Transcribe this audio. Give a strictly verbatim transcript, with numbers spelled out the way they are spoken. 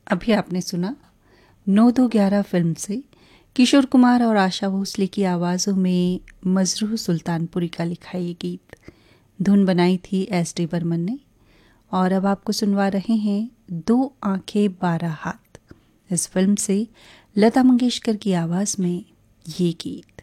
अभी आपने सुना नौ दो ग्यारह फिल्म से किशोर कुमार और आशा भोसले की आवाज़ों में मजरूह सुल्तानपुरी का लिखा ये गीत। धुन बनाई थी एस डी बर्मन ने। और अब आपको सुनवा रहे हैं दो आंखें बारह हाथ, इस फिल्म से लता मंगेशकर की आवाज़ में ये गीत।